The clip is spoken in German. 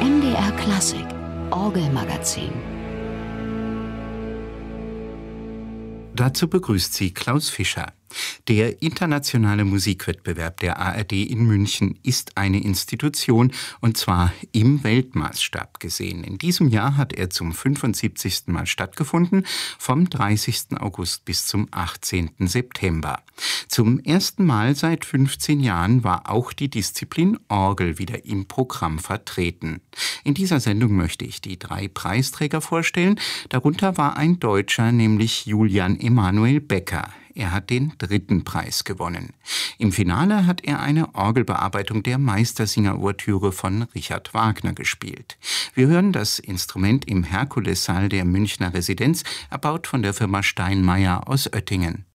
MDR Klassik Orgelmagazin. Dazu begrüßt sie Klaus Fischer. Der internationale Musikwettbewerb der ARD in München ist eine Institution, und zwar im Weltmaßstab gesehen. In diesem Jahr hat er zum 75. Mal stattgefunden, vom 30. August bis zum 18. September. Zum ersten Mal seit 15 Jahren war auch die Disziplin Orgel wieder im Programm vertreten. In dieser Sendung möchte ich die 3 Preisträger vorstellen. Darunter war ein Deutscher, nämlich Julian Emanuel Becker. Er hat den 3. Preis gewonnen. Im Finale hat er eine Orgelbearbeitung der Meistersinger-Ouvertüre von Richard Wagner gespielt. Wir hören das Instrument im Herkulessaal der Münchner Residenz, erbaut von der Firma Steinmeier aus Oettingen.